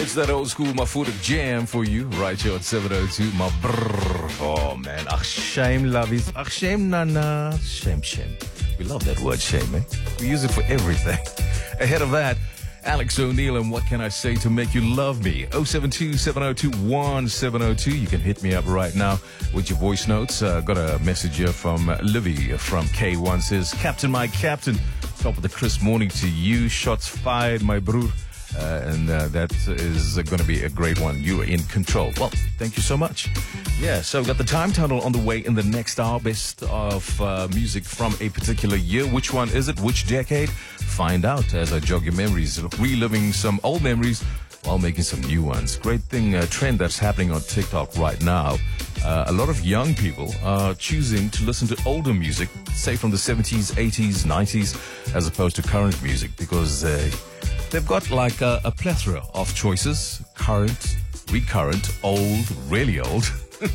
It's that old school Mafuta jam for you right here at 702. My brrr. Oh man, ach shame, lovies. Ach shame, nana. Shame. We love that word shame, eh? We use it for everything. Ahead of that, Alex O'Neill and What Can I Say to Make You Love Me? 072-702-1702. You can hit me up right now with your voice notes. Got a message here from Livy from K1. Says, Captain, my captain, top of the crisp morning to you. Shots fired, my broer. And that is going to be a great one. You are in control. Well, thank you so much. Yeah, so we've got the time tunnel on the way in the next hour. Best of music from a particular year. Which one is it? Which decade? Find out as I jog your memories. Reliving some old memories while making some new ones. Great thing, trend that's happening on TikTok right now. A lot of young people are choosing to listen to older music, say from the 70s, 80s, 90s, as opposed to current music because they've got like a plethora of choices. Current, recurrent, old, really old.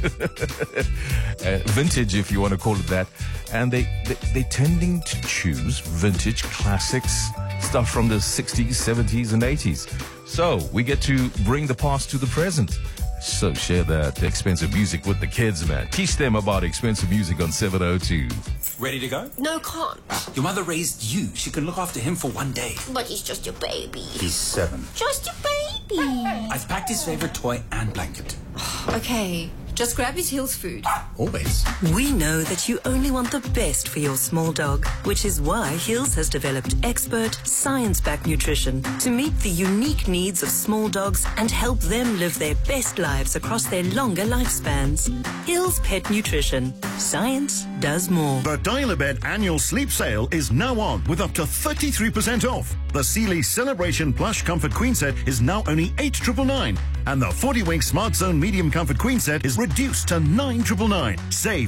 Vintage, if you want to call it that. And they're tending to choose vintage classics, stuff from the 60s, 70s, and 80s. So we get to bring the past to the present. So share that expensive music with the kids, man. Teach them about expensive music on 702. Ready to go? No, can't. Your mother raised you. She can look after him for one day. But he's just your baby. He's 7. Just your baby. I've packed his favorite toy and blanket. Okay, just grab his Hills food. Always. We know that you only want the best for your small dog, which is why Hills has developed expert, science-backed nutrition to meet the unique needs of small dogs and help them live their best lives across their longer lifespans. Hills Pet Nutrition. Science does more. The Dial-A-Bed annual sleep sale is now on with up to 33% off. The Sealy Celebration Plush Comfort Queen Set is now only $8,999, and the 40-Wink Smart Zone Medium Comfort Queen Set is reduced to $9,999. Save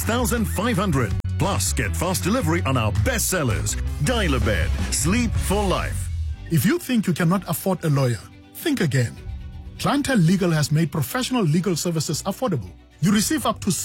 $6,500. Plus, get fast delivery on our best sellers. Dial-A-Bed. Sleep for life. If you think you cannot afford a lawyer, think again. Clientele Legal has made professional legal services affordable. You receive up to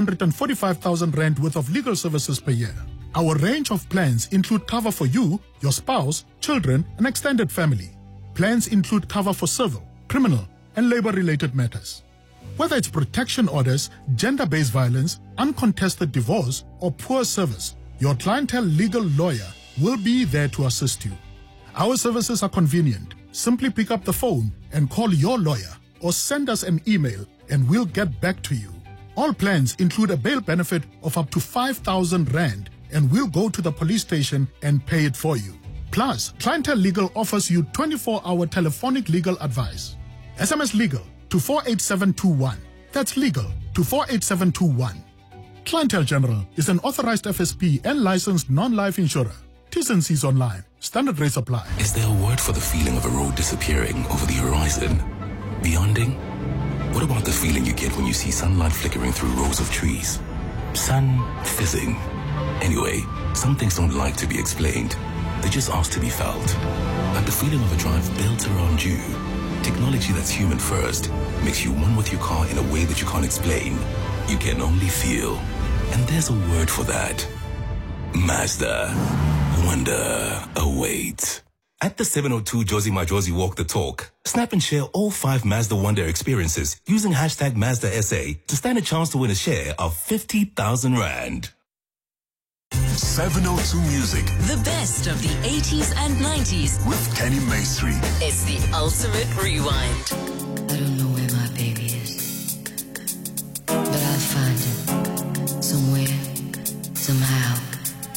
745,000 rand worth of legal services per year. Our range of plans include cover for you, your spouse, children, and extended family. Plans include cover for civil, criminal, and labor-related matters. Whether it's protection orders, gender-based violence, uncontested divorce, or poor service, your Clientele Legal lawyer will be there to assist you. Our services are convenient. Simply pick up the phone and call your lawyer or send us an email and we'll get back to you. All plans include a bail benefit of up to 5,000 rand and we'll go to the police station and pay it for you. Plus, Clientele Legal offers you 24-hour telephonic legal advice. SMS legal to 48721. That's legal to 48721. Clientele General is an authorized FSP and licensed non-life insurer. T's and C's online. Standard rates apply. Is there a word for the feeling of a road disappearing over the horizon? Beyonding? What about the feeling you get when you see sunlight flickering through rows of trees? Sun fizzing. Anyway, some things don't like to be explained. They just ask to be felt. Like the feeling of a drive built around you. Technology that's human first makes you one with your car in a way that you can't explain. You can only feel. And there's a word for that. Mazda. Wonder awaits. At the 702 Josie My Josie Walk the Talk, snap and share all 5 Mazda Wonder experiences using hashtag MazdaSA to stand a chance to win a share of 50,000 Rand. 702 Music. The best of the 80s and 90s. With Kenny Maestri. It's the ultimate rewind. I don't know where my baby is, but I'll find him. Somewhere, somehow.